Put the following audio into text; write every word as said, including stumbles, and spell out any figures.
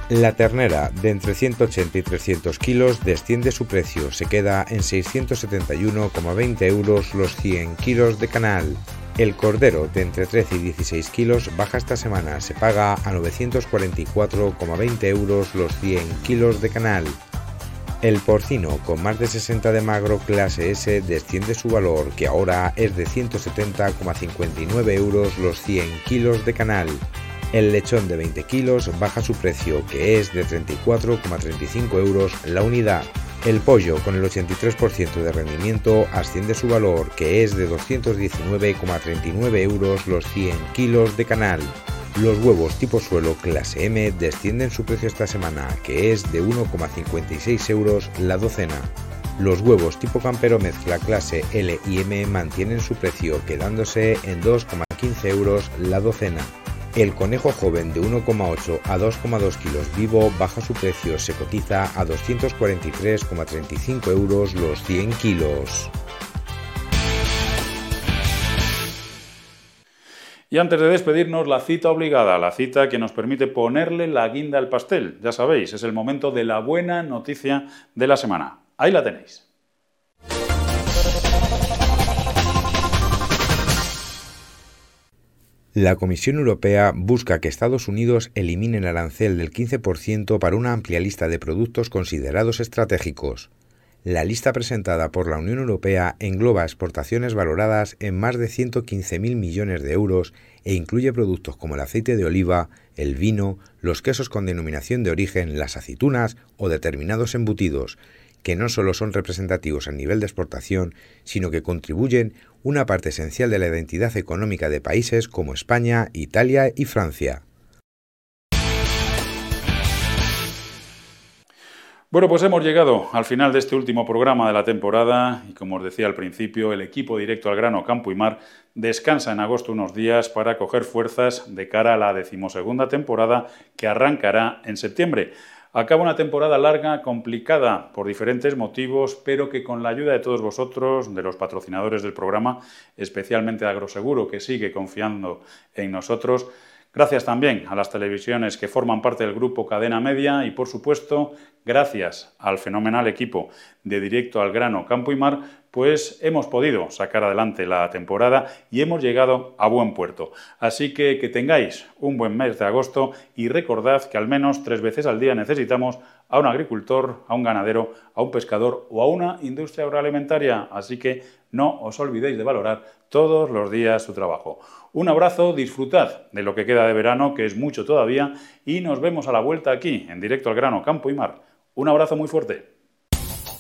La ternera de entre ciento ochenta y trescientos kilos desciende su precio, se queda en seiscientos setenta y uno coma veinte euros los cien kilos de canal. El cordero de entre trece y dieciséis kilos baja esta semana, se paga a novecientos cuarenta y cuatro coma veinte euros los cien kilos de canal. El porcino con más de sesenta de magro clase S desciende su valor, que ahora es de ciento setenta coma cincuenta y nueve euros los cien kilos de canal. El lechón de veinte kilos baja su precio, que es de treinta y cuatro coma treinta y cinco euros la unidad. El pollo con el ochenta y tres por ciento de rendimiento asciende su valor, que es de doscientos diecinueve coma treinta y nueve euros los cien kilos de canal. Los huevos tipo suelo clase M descienden su precio esta semana, que es de uno coma cincuenta y seis euros la docena. Los huevos tipo campero mezcla clase L y M mantienen su precio, quedándose en dos coma quince euros la docena. El conejo joven de uno coma ocho a dos coma dos kilos vivo baja su precio, se cotiza a doscientos cuarenta y tres coma treinta y cinco euros los cien kilos. Y antes de despedirnos, la cita obligada, la cita que nos permite ponerle la guinda al pastel. Ya sabéis, es el momento de la buena noticia de la semana. Ahí la tenéis. La Comisión Europea busca que Estados Unidos elimine el arancel del quince por ciento para una amplia lista de productos considerados estratégicos. La lista presentada por la Unión Europea engloba exportaciones valoradas en más de ciento quince mil millones de euros e incluye productos como el aceite de oliva, el vino, los quesos con denominación de origen, las aceitunas o determinados embutidos, que no solo son representativos a nivel de exportación, sino que contribuyen una parte esencial de la identidad económica de países como España, Italia y Francia. Bueno, pues hemos llegado al final de este último programa de la temporada y, como os decía al principio, el equipo Directo al Grano Campo y Mar descansa en agosto unos días para coger fuerzas de cara a la decimosegunda temporada que arrancará en septiembre. Acaba una temporada larga, complicada por diferentes motivos, pero que con la ayuda de todos vosotros, de los patrocinadores del programa, especialmente de Agroseguro, que sigue confiando en nosotros, gracias también a las televisiones que forman parte del grupo Cadena Media y, por supuesto, gracias al fenomenal equipo de Directo al Grano Campo y Mar, pues hemos podido sacar adelante la temporada y hemos llegado a buen puerto. Así que que tengáis un buen mes de agosto y recordad que al menos tres veces al día necesitamos a un agricultor, a un ganadero, a un pescador o a una industria agroalimentaria. Así que no os olvidéis de valorar todos los días su trabajo. Un abrazo, disfrutad de lo que queda de verano, que es mucho todavía, y nos vemos a la vuelta aquí, en Directo al Grano Campo y Mar. Un abrazo muy fuerte.